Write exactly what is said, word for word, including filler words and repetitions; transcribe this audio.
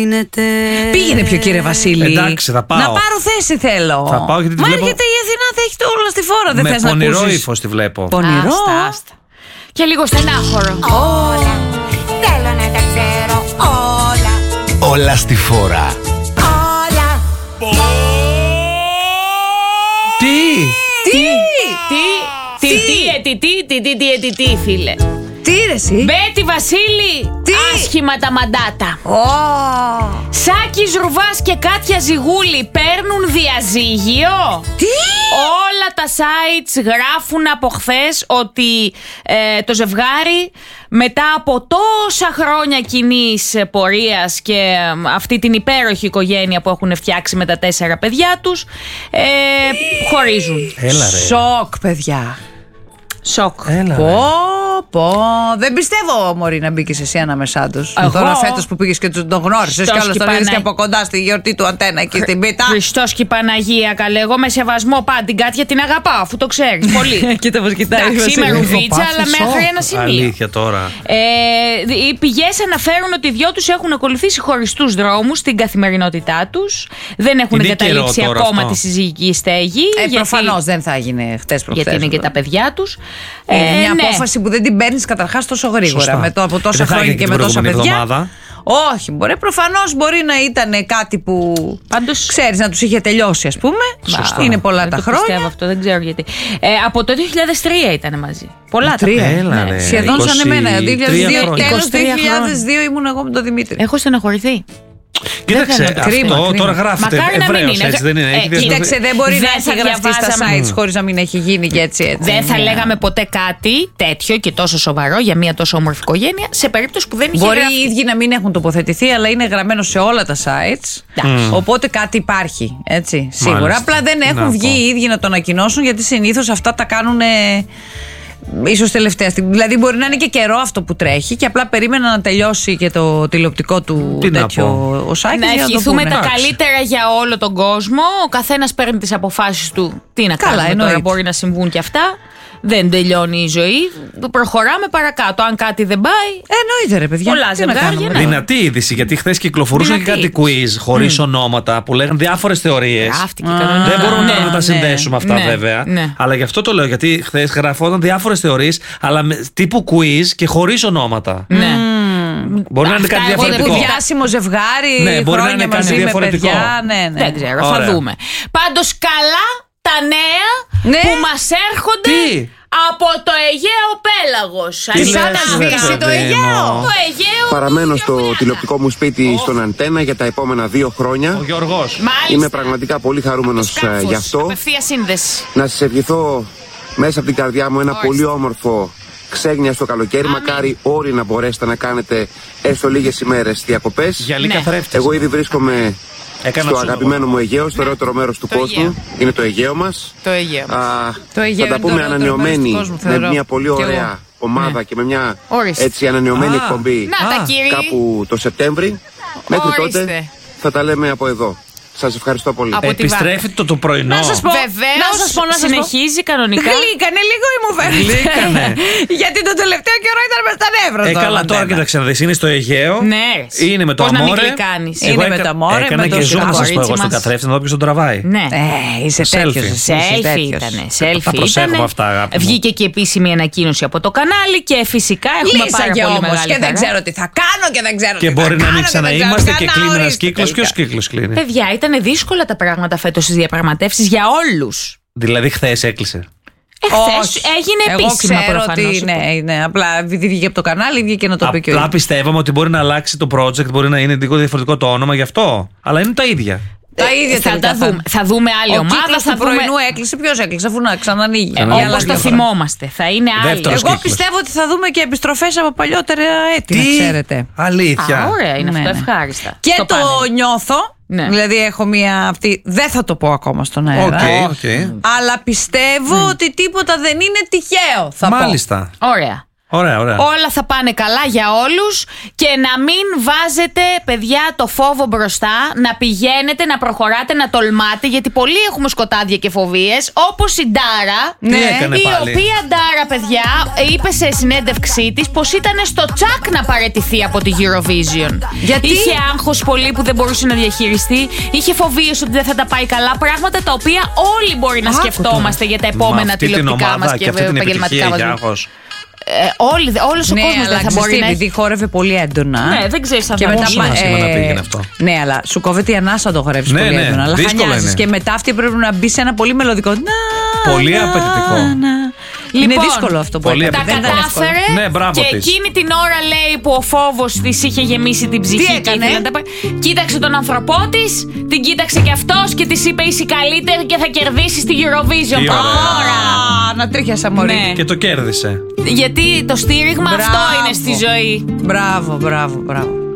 γίνεται. Πήγαινε πιο, κύριε Βασίλη. Εντάξει, θα πάω. Να πάρω θέση θέλω. Θα πάω γιατί τη Μα βλέπω... έρχεται η Αθηνά, θα έχει το όλα στη φόρα. Δεν θες να ακούσεις? Με πονηρό ύφος τη βλέπω. Πονηρό. Άστα, άστα. Και λίγο στενάχωρο. Όλα, θέλω να τα ξέρω όλα. Όλα στη φόρα. Όλα. Τι! Τι, τι, τι, τι, τι, τι, τι, τι, τι, τι, φίλε. Τι ρε εσύ? Μπέτη Βασίλη, Τι? άσχημα τα μαντάτα. Oh. Σάκης Ρουβάς και Κάτια Ζιγούλη παίρνουν διαζύγιο. Τι? Όλα τα sites γράφουν από χθες ότι ε, το ζευγάρι μετά από τόσα χρόνια κοινής πορείας και ε, αυτή την υπέροχη οικογένεια που έχουν φτιάξει με τα τέσσερα παιδιά τους ε, χωρίζουν. Έλα ρε. Σοκ, παιδιά. Σοκ. Έλα, πω, πω. Δεν πιστεύω, μωρή, να μπήκες εσύ ανάμεσά τους. Εγώ? Τώρα φέτος που πήγες και τον γνώρισες και Χριστός όλος και τον είδες Πανα- και από κοντά στη γιορτή του Αντένα εκεί στην πίτα. Χριστός και η Παναγία, καλέ. Εγώ με σεβασμό πάντα την Κάτια την αγαπάω, αφού το ξέρεις πολύ. Κοίτα πως κοιτάει. Εντάξει, είμαι ρουβίτσα, Έχω αλλά πάθει μέχρι σοκ. ένα σημείο. Αλήθεια τώρα. Ε, οι πηγές αναφέρουν ότι οι δυο τους έχουν ακολουθήσει χωριστούς δρόμους στην καθημερινότητά τους. Δεν έχουν Είναι καταλήξει καιρό τώρα ακόμα αυτό. τη συζυγική στέγη. Ε, γιατί- προφανώς δεν θα έγινε χτες προχθές. Γιατί είναι και αυτό. τα παιδιά τους. Είναι Ε, μια ναι. απόφαση που δεν την παίρνεις καταρχάς τόσο γρήγορα. Σωστά. Με το, από τόσα Δεν θα χρόνια έγινε και την με τόσα προηγούμενη παιδιά. εβδομάδα. Όχι, μπορεί. Προφανώς μπορεί να ήταν κάτι που Πάντως- ξέρεις να τους είχε τελειώσει, ας πούμε. Σωστά. Είναι πολλά Δεν τα το χρόνια. πιστεύω αυτό, δεν ξέρω γιατί. Ε, από το δύο χιλιάδες τρία ήταν μαζί. Πολλά τα Τρία. χρόνια. Έλα, Ναι. ρε. Σχεδόν σαν είκοσι εμένα. δύο χιλιάδες δύο, τρία χρόνια. τέλος είκοσι τρία δύο χιλιάδες δύο ήμουν εγώ με τον Δημήτρη. Έχω στεναχωρηθεί. Κοίταξε, θέλω. αυτό Κρίμα, κρίμα. τώρα γράφεται Μακάρι να μην ευρέως, είναι. έτσι δεν είναι? Ε, Έχει διασπευθεί. Κοίταξε, δεν μπορεί Δεν να θα έχει γραφτεί στα διαβάζαμε. sites χωρίς να μην έχει γίνει και έτσι έτσι. Δεν θα Ναι. λέγαμε ποτέ κάτι τέτοιο και τόσο σοβαρό για μια τόσο όμορφη οικογένεια σε περίπτωση που δεν είχε Μπορεί γραφτεί. οι ίδιοι να μην έχουν τοποθετηθεί, αλλά είναι γραμμένο σε όλα τα sites. Εντάξει. Οπότε κάτι υπάρχει. Έτσι, σίγουρα. Μάλιστα. Απλά δεν έχουν Να βγει πω. οι ίδιοι να το ανακοινώσουν, γιατί συνήθως αυτά τα κάνουν. Ίσως τελευταία στιγμή. Δηλαδή, μπορεί να είναι και καιρό αυτό που τρέχει και απλά περίμενα να τελειώσει και το τηλεοπτικό του Τι να τέτοιο πω. ο Σάκης. Να για το ευχηθούμε πούνε. τα Εντάξει. καλύτερα για όλο τον κόσμο. Ο καθένας παίρνει τις αποφάσεις του. Τι να Καλά, κάνουμε εννοείται. τώρα, μπορεί να συμβούν και αυτά. Δεν τελειώνει η ζωή. Προχωράμε παρακάτω. Αν κάτι δεν πάει. Εννοείται, ρε παιδιά. Πολλά Τι να ζευγάρια, κάνουμε. ναι. Δυνατή είδηση, γιατί χθες κυκλοφορούσαν και Δυνατή κάτι quiz χωρίς ονόματα που λέγανε διάφορες θεωρίες. Γράφτηκε κανονικά. Δεν μπορούμε Ναι, τώρα να τα ναι, συνδέσουμε αυτά, ναι, βέβαια. ναι. Αλλά γι' αυτό το λέω, γιατί χθες γραφόταν διάφορες θεωρίες, αλλά με, τύπου quiz και χωρίς ονόματα. Ναι. Μπορεί να είναι Αυτά κάτι εγώ διαφορετικό. Τύπου διάσημο ζευγάρι, Ναι, μπορεί να χρόνια είναι κάτι μαζί με διαφορετικό. παιδιά. Ναι, ναι. Δεν ξέρω, θα Ωραία. δούμε. Πάντως καλά τα νέα Ναι. που μας έρχονται Τι? από το Αιγαίο Πέλαγος. Τι Αρχικά λες, να ρε, σβήσει το παιδί Αιγαίο. μου? Το Αιγαίο. Παραμένω στο χιλιάδες. τηλεοπτικό μου σπίτι στον Αντένα για τα επόμενα δύο χρόνια. Ο Γιώργος. Μάλιστα. Είμαι πραγματικά πολύ χαρούμενος ε, Σκάφος, γι' αυτό. απευθεία σύνδεση. Να σας ευχηθώ μέσα από την καρδιά μου ένα Ορίστε. πολύ όμορφο ξέγνια στο καλοκαίρι. Αμήν. Μακάρι όλοι να μπορέσετε να κάνετε έστω λίγες ημέρες διακοπές. Γυαλί Ναι. καθρέφτης. Εγώ ήδη βρίσκομαι Έκανα στο σου αγαπημένο μου Αιγαίο, στο ωραιότερο μέρος του Το κόσμου. Αιγαίο. Είναι το Αιγαίο μας. Το Αιγαίο. Α, Το Αιγαίο θα είναι τα το πούμε ωραιότερο μέρος ανανεωμένοι του κόσμου, με θεωρώ. μια πολύ Κι εγώ. ωραία ομάδα και με μια Ορίστε. έτσι ανανεωμένη Α. εκπομπή Να τα Α, κύριοι. κάπου το Σεπτέμβρη. Μέχρι Ορίστε. τότε θα τα λέμε από εδώ. Σας ευχαριστώ πολύ. Από τη Επιστρέφει το, το πρωινό. Να σας πω. Βεβαίως, να σας πω, να σας πω. συνεχίζει κανονικά. Γλύκανε λίγο ή μου φαίνεται. Γλύκανε. Γιατί το τελευταίο καιρό ήταν με τα νεύρα. Ε, στο καλά, τώρα Αντένα. κοίταξε να δεις, είναι στο Αιγαίο. Ναι. Είναι με το Πώς να μην αμόρε. γλυκάνεις. Εγώ Είναι με έκα- το αμόρε, Έκανα με το και zoom, να σας πω κορίτσι εγώ στον μας. καθρέφτη να δω ποιος τον τραβάει. Ναι. Ε, είσαι Selfie. τέτοιος. εσύ, είσαι Selfie τέτοιος. ήτανε. Τα Selfie προσέχουμε ήτανε. αυτά, αγάπη μου. Βγήκε και επίσημη ανακοίνωση από το κανάλι και φυσικά έχουμε πάρα Λύσαγε πολύ όμως μεγάλη και δεν χαρά. ξέρω τι θα κάνω και δεν ξέρω Και τι μπορεί θα να μην κάνω και δεν ξέρω ξαναείμαστε τι και θα κλείνει κάνω, ένας ορίστε κύκλος. τελικά. Ποιος κύκλος κλείνει? Παιδιά, ήταν δύσκολα τα πράγματα φέτος στις διαπραγματεύσεις για όλους. Δηλαδή χθες έκλεισε. Εχθές Όχι. έγινε Εγώ επίσημα ξέρω προφανώς. ότι ναι, ναι, απλά επειδή βγήκε από το κανάλι, βγήκε να το πει και ο Απλά ίδιος. πιστεύαμε ότι μπορεί να αλλάξει το project, μπορεί να είναι λίγο διαφορετικό το όνομα γι' αυτό. Αλλά είναι τα ίδια. Τα ίδια θα τελικά τα δούμε. Θα δούμε άλλη Ο ομάδα. κύκλος Θα του δούμε. πρωινού έκλεισε. Ποιος έκλεισε, αφού να ξανανοίγει. Ε, Για άλλα όπως δύο το χρόνια. θυμόμαστε. Θα είναι άλλη. Δεύτερος Εγώ κύκλος. πιστεύω ότι θα δούμε και επιστροφές από παλιότερα έτη, να ξέρετε. Αλήθεια. Α, ωραία, είναι Ναι, αυτό ναι. ευχάριστα. Και Στο το πάνελ. νιώθω. Ναι. Δηλαδή έχω μία αυτή. Δεν θα το πω ακόμα στον αέρα. Οκ, οκ. Αλλά πιστεύω ότι τίποτα δεν είναι τυχαίο. Θα πω. Μάλιστα. Ωραία. Ωραία, ωραία. Όλα θα πάνε καλά για όλους. Και να μην βάζετε, παιδιά, το φόβο μπροστά. Να πηγαίνετε, να προχωράτε, να τολμάτε. Γιατί πολλοί έχουμε σκοτάδια και φοβίες. Όπως η Ντάρα. Τι έκανε η πάλι? οποία Ντάρα, παιδιά, είπε σε συνέντευξή της πως ήταν στο τσακ να παραιτηθεί από τη Eurovision. Γιατί? Είχε άγχος πολύ που δεν μπορούσε να διαχειριστεί. Είχε φοβίες ότι δεν θα τα πάει καλά. Πράγματα τα οποία όλοι μπορεί να Άκου σκεφτόμαστε για τα Με επόμενα αυτή την τηλεοπτικά ομάδα μας και και αυτή την επαγγελματικά επιτυχία μας. έχει άγχος. Ε, όλοι, όλος ο Ναι, κόσμος αλλά δεν θα μπορεί ξέρεις τι, να έχει. επειδή χόρευε πολύ έντονα. Ναι, δεν ξέρεις αν και θα μετά πόσο πα- άσχημα να πήγαινε αυτό. Ναι, αλλά σου κόβεται η ανάσα το χορεύει Ναι, πολύ ναι, έντονα. Αλλά δύσκολο χανιάζεις. είναι. Και μετά αυτή πρέπει να μπει σε ένα πολύ μελωδικό. Να, Πολύ να, απαιτητικό. να. Είναι Λοιπόν, δύσκολο αυτό που πολύ έκανε. Τα Δεν ήταν εύκολο. κατάφερε Ναι, μπράβο και της. εκείνη την ώρα λέει που ο φόβος της είχε γεμίσει την ψυχή. Τι και έκανε? ήθελε να τα πάρει. Κοίταξε τον άνθρωπό της, την κοίταξε και αυτός και της είπε είσαι η καλύτερη και θα κερδίσεις τη Eurovision. Τι ωραία. Τώρα. Α, να τρίχιασα μωρή. Ναι. Και το κέρδισε. Γιατί το στήριγμα αυτό Μπράβο. είναι στη ζωή. Μπράβο, μπράβο, μπράβο.